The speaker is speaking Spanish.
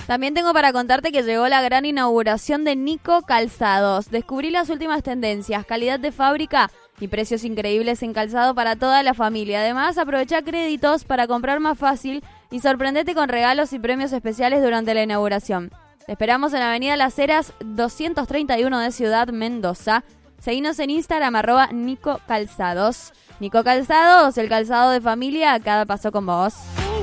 También tengo para contarte que llegó la gran inauguración de Nico Calzados. Descubrí las últimas tendencias, calidad de fábrica y precios increíbles en calzado para toda la familia. Además, aprovecha créditos para comprar más fácil y sorprendete con regalos y premios especiales durante la inauguración. Te esperamos en Avenida Las Heras 231 de Ciudad Mendoza. Seguinos en Instagram, @Nico Calzados. Nico Calzados, el calzado de familia a cada paso con vos.